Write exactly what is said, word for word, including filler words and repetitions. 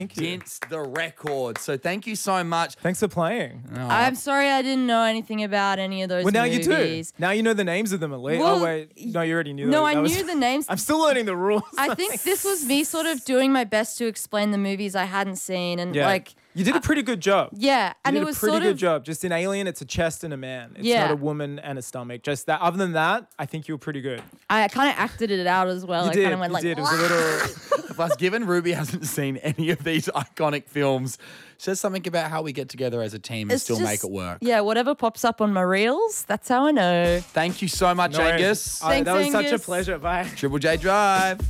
Thank you. Against the record. So thank you so much. Thanks for playing. Oh, I'm sorry I didn't know anything about any of those Well, now movies. you do. Now you know the names of them at least. Well, oh, wait. No, you already knew No, those. I That was- knew the names. I'm still learning the rules. I think this was me sort of doing my best to explain the movies I hadn't seen. And Yeah. like, You did a pretty good job. yeah. You And did it was a pretty sort good of, job. Just in Alien, it's a chest and a man. It's Yeah. not a woman and a stomach. Just that. Other than that, I think you were pretty good. I kind of acted it out as well. You I did. kind of went you like, did. It was a little. Plus, given Ruby hasn't seen any of these iconic films, says something about how we get together as a team and It's still just- make it work. Yeah, whatever pops up on my reels, that's how I know. Thank you so much, No worries. Angus. I- that was Thanks, such a Angus. pleasure. Bye. Triple J Drive.